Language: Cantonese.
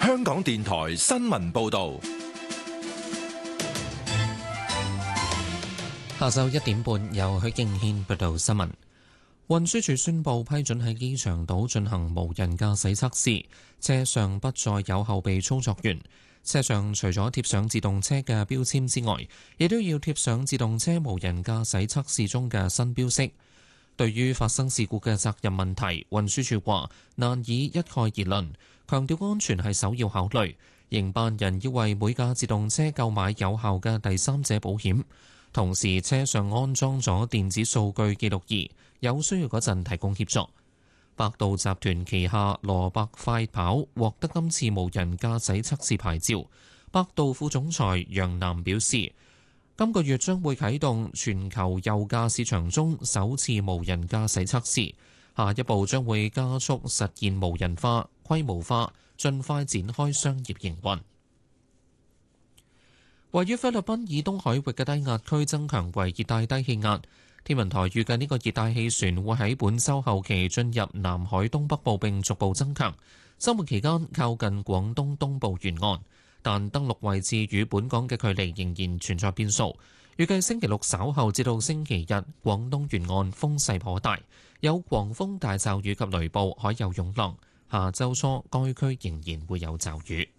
香港電台新聞報道。 下晝1點半，由許敬軒報道新聞。運輸署宣布批准喺機場島進行無人駕駛測試，車上不再有後備操作員。車上除咗貼上自動車嘅標籤之外，亦都要貼上自動車無人駕駛測試中嘅新標識。對於發生事故嘅責任問題，運輸署話難以一概而論，強調安全係首要考慮。營辦人要為每架自動車購買有效嘅第三者保險，同時車上安裝咗電子數據記錄儀，有需要嗰陣提供協助。百度集團旗下羅伯快跑獲得今次無人駕駛測試牌照。百度副總裁楊楠表示，今個月將會啟動全球右駕市場中首次無人駕駛測試，下一步將會加速實現無人化、規模化，盡快展開商業營運。位於菲律賓以東海域嘅低壓區增強為熱帶低氣壓。天文台預計呢個熱帶氣旋會喺本週後期進入南海東北部並逐步增強。週末期間靠近廣東東部沿岸，但登陸位置與本港嘅距離仍然存在變數。預計星期六稍後至到星期日，廣東沿岸風勢頗大，有狂風大驟雨及雷暴，海有湧浪。下週初該區仍然會有驟雨。